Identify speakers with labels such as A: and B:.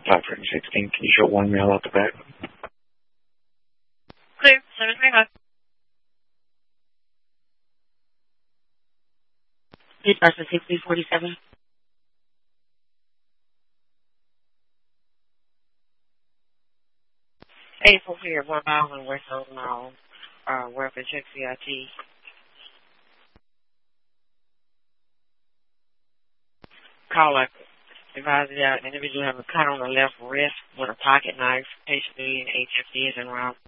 A: 516. Can you show one male out the back?
B: Clear. 735.
C: Please pass the 6047.
B: Hey, folks here, 1 mile and West Oak Mall. Welfare check CIT. Caller. Advise that individual have a cut on the left wrist with a pocket knife. Patient needing HFD is en route.